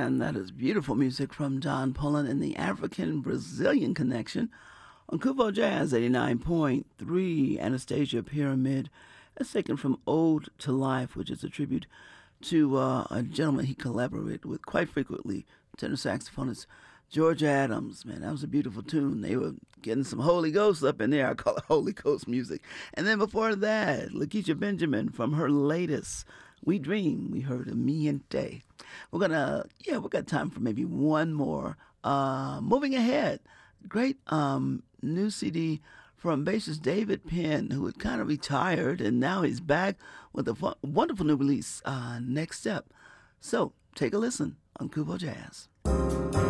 And that is beautiful music from John Pullen and the African-Brazilian Connection on Kubo Jazz 89.3. Anastasia Pyramid. That's taken from Ode to Life, which is a tribute to a gentleman he collaborated with quite frequently, tenor saxophonist George Adams. Man, that was a beautiful tune. They were getting some Holy Ghost up in there. I call it Holy Ghost music. And then before that, Lakeisha Benjamin from her latest We Dream, we heard Ambiente. We got time for maybe one more. Moving ahead, great new CD from bassist David Penn, who had kind of retired, and now he's back with a wonderful new release, Next Step. So take a listen on Kubo Jazz.